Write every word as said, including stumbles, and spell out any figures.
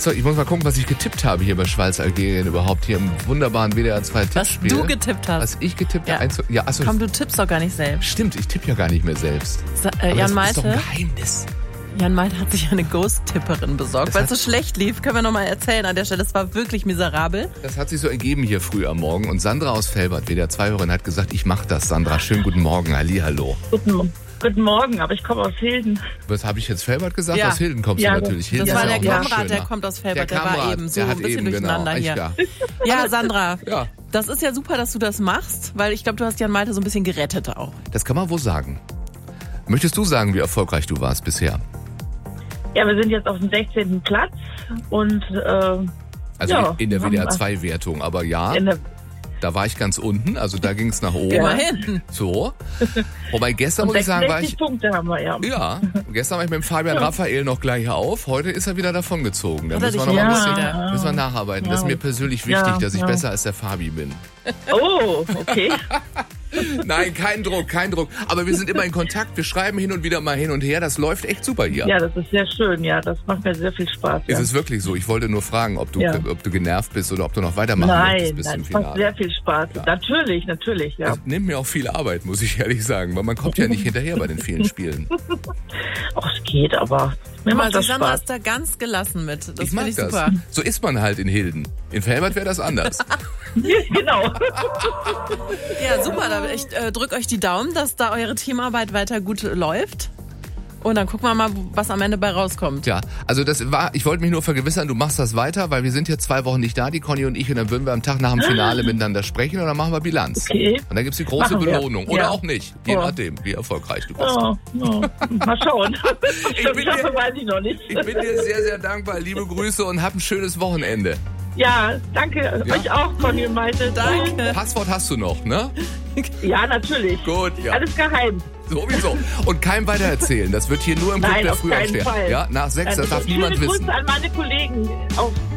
So, ich muss mal gucken, was ich getippt habe hier bei Schweiz-Algerien überhaupt, hier im wunderbaren W D R zwei Tippspiel. Was du getippt hast. Was ich getippt Ja. habe. Eins- Ja, achso, Komm, du tippst doch gar nicht selbst. stimmt, ich tippe ja gar nicht mehr selbst. Sa äh, Aber Jan das ist doch ein Malte, Geheimnis. Jan Malte hat sich eine Ghost-Tipperin besorgt, Das weil es hat- so schlecht lief. Können wir nochmal erzählen an der Stelle. Es war wirklich miserabel. Das hat sich so ergeben hier früh am Morgen. Und Sandra aus Velbert, W D R zwei-Hörerin, hat gesagt, ich mach das, Sandra. Schönen guten Morgen, hallihallo. Guten, guten Morgen, aber ich komme aus Hilden. Was habe ich jetzt Velbert gesagt? Ja. Aus Hilden kommst Ja, du natürlich. Hilden Das ist war ja der auch noch Kamrat, der schöner. kommt aus Velbert. Der Der, war Kamrat, eben so der ein hat bisschen eben, durcheinander genau. hier. Ja, Sandra, Ja. das ist ja super, dass du das machst, weil ich glaube, du hast Jan Malte so ein bisschen gerettet auch. Das kann man wohl sagen. Möchtest du sagen, wie erfolgreich du warst bisher? Ja, wir sind jetzt auf dem sechzehnten Platz und äh, Also ja, in der W D R haben wir- zwei-Wertung. Aber ja, in der, da war ich ganz unten. Also da ging es nach oben. Ja. Immerhin. So. Wobei gestern, und muss ich sagen, war sechsundsechzig ich... Punkte haben wir, ja. Ja, gestern war ich mit dem Fabian Raphael noch gleich auf. Heute ist er wieder davongezogen. Da Hat er müssen wir dich noch mal ein wieder? bisschen Ja. müssen wir nacharbeiten. Das ist mir persönlich Ja, wichtig, dass ich ja. besser als der Fabi bin. Oh, okay. Nein, kein Druck, kein Druck. Aber wir sind immer in Kontakt. Wir schreiben hin und wieder mal hin und her. Das läuft echt super hier. Ja, das ist sehr schön, ja. Das macht mir sehr viel Spaß. Ja. Ist es wirklich so? Ich wollte nur fragen, ob du, Ja. ob du genervt bist oder ob du noch weitermachen möchtest Nein, bis nein, zum es macht Finale. sehr viel Spaß. Natürlich, natürlich, ja. Das nimmt mir auch viel Arbeit, muss ich ehrlich sagen, weil man kommt ja nicht hinterher bei den vielen Spielen. Ach, es geht, aber mir Aber macht die das Sandra Spaß. ist da ganz gelassen mit. Das ich finde mag ich das. super. So ist man halt in Hilden. In Velbert wäre das anders. Genau. Ja, super. Da- Ich äh, drücke euch die Daumen, dass da eure Teamarbeit weiter gut läuft. Und dann gucken wir mal, was am Ende bei rauskommt. Ja, also das war, ich wollte mich nur vergewissern, du machst das weiter, weil wir sind jetzt zwei Wochen nicht da, die Conny und ich, und dann würden wir am Tag nach dem Finale miteinander sprechen und dann machen wir Bilanz. Okay. Und dann gibt's die große Machen wir. Belohnung. Oder Ja. auch nicht, je Ja. nachdem, wie erfolgreich du bist. Oh, oh. Mal schauen. Ich das bin schaffe, dir- weiß ich noch nicht. Ich bin dir sehr, sehr dankbar. Liebe Grüße und hab ein schönes Wochenende. Ja, danke. Ja. Euch auch, Conny und Malte. Danke. Passwort hast du noch, ne? Ja, natürlich. Gut, ja. Alles geheim. Sowieso. Und keinem weitererzählen. Das wird hier nur im Club Nein, der auf keinen Frühaufsteher. Fall. Ja, nach sechs, das darf niemand Schöne wissen. Grüße an meine Kollegen auf